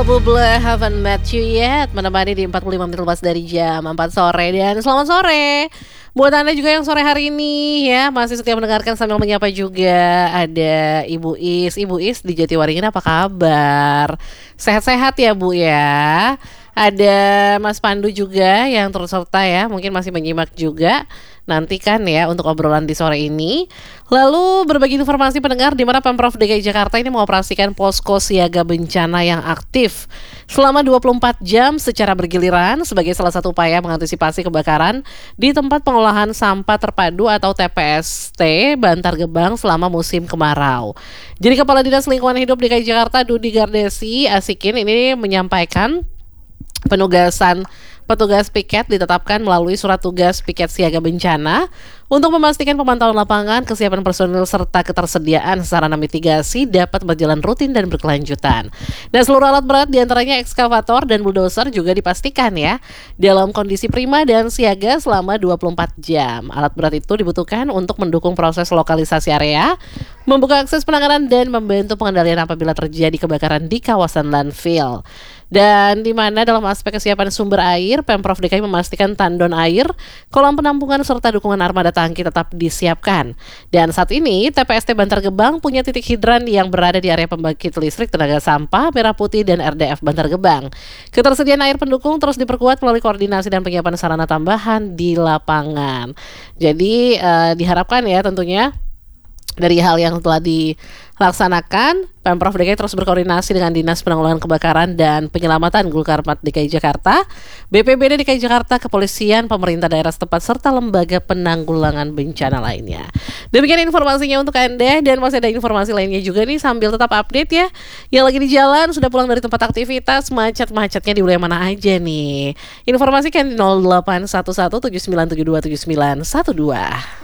Buble Haven't Met You Yet menemani di 45 menit lepas dari jam 4 sore. Dan selamat sore buat Anda juga yang sore hari ini ya masih setia mendengarkan sambil menyapa juga. Ada Ibu Is di Jatiwaringin, apa kabar? Sehat-sehat ya Bu ya. Ada Mas Pandu juga yang turut serta ya, mungkin masih menyimak juga. Nantikan ya untuk obrolan di sore ini. Lalu berbagi informasi pendengar di mana Pemprov DKI Jakarta ini mengoperasikan posko siaga bencana yang aktif selama 24 jam secara bergiliran sebagai salah satu upaya mengantisipasi kebakaran di tempat pengolahan sampah terpadu atau TPST Bantar Gebang selama musim kemarau. Jadi Kepala Dinas Lingkungan Hidup DKI Jakarta Dudi Gardesi Asikin ini menyampaikan petugas piket ditetapkan melalui surat tugas piket siaga bencana untuk memastikan pemantauan lapangan, kesiapan personil serta ketersediaan sarana mitigasi dapat berjalan rutin dan berkelanjutan. Dan seluruh alat berat diantaranya ekskavator dan bulldozer juga dipastikan ya dalam kondisi prima dan siaga selama 24 jam. Alat berat itu dibutuhkan untuk mendukung proses lokalisasi area, membuka akses penanganan dan membantu pengendalian apabila terjadi kebakaran di kawasan landfill. Dan di mana dalam aspek kesiapan sumber air, Pemprov DKI memastikan tandon air, kolam penampungan serta dukungan armada tangki tetap disiapkan. Dan saat ini TPST Bantar Gebang punya titik hidran yang berada di area pembangkit listrik tenaga sampah Merah Putih dan RDF Bantar Gebang. Ketersediaan air pendukung terus diperkuat melalui koordinasi dan penyiapan sarana tambahan di lapangan. Jadi diharapkan ya tentunya dari hal yang telah dilaksanakan, Pemprov DKI terus berkoordinasi dengan Dinas Penanggulangan Kebakaran dan Penyelamatan Gulkarmat DKI Jakarta, BPBD DKI Jakarta, Kepolisian, pemerintah daerah setempat, serta lembaga penanggulangan bencana lainnya. Demikian informasinya untuk Anda, dan masih ada informasi lainnya juga nih sambil tetap update ya. Yang lagi di jalan, sudah pulang dari tempat aktivitas, macet-macetnya di wilayah mana aja nih. Informasikan di 0811 7972 7912.